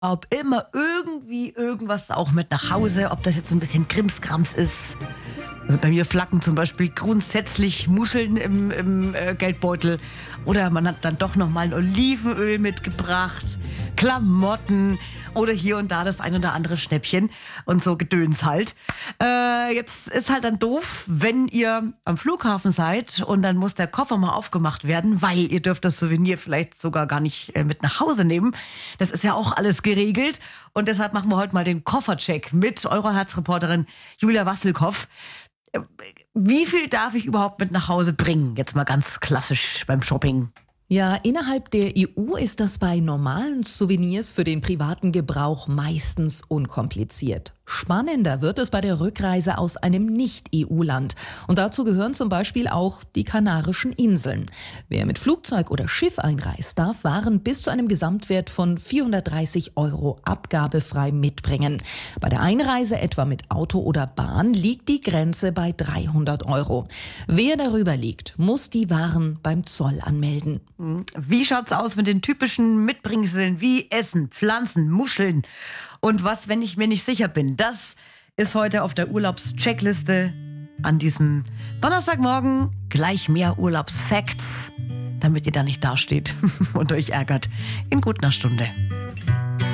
Ob immer irgendwie irgendwas auch mit nach Hause, ob das jetzt so ein bisschen Krimskrams ist. Also bei mir flacken zum Beispiel grundsätzlich Muscheln im Geldbeutel. Oder man hat dann doch nochmal ein Olivenöl mitgebracht, Klamotten oder hier und da das ein oder andere Schnäppchen und so Gedöns halt. Jetzt ist halt dann doof, wenn ihr am Flughafen seid und dann muss der Koffer mal aufgemacht werden, weil ihr dürft das Souvenir vielleicht sogar gar nicht mit nach Hause nehmen. Das ist ja auch alles geregelt und deshalb machen wir heute mal den Koffercheck mit eurer Herzreporterin Julia Wassilkow. Wie viel darf ich überhaupt mit nach Hause bringen? Jetzt mal ganz klassisch beim Shopping. Ja, innerhalb der EU ist das bei normalen Souvenirs für den privaten Gebrauch meistens unkompliziert. Spannender wird es bei der Rückreise aus einem Nicht-EU-Land. Und dazu gehören zum Beispiel auch die Kanarischen Inseln. Wer mit Flugzeug oder Schiff einreist, darf Waren bis zu einem Gesamtwert von 430 € abgabefrei mitbringen. Bei der Einreise etwa mit Auto oder Bahn liegt die Grenze bei 300 €. Wer darüber liegt, muss die Waren beim Zoll anmelden. Wie schaut's aus mit den typischen Mitbringseln wie Essen, Pflanzen, Muscheln? Und was, wenn ich mir nicht sicher bin? Das ist heute auf der Urlaubscheckliste an diesem Donnerstagmorgen. Gleich mehr Urlaubsfacts, damit ihr da nicht dasteht und euch ärgert. In gut einer Stunde.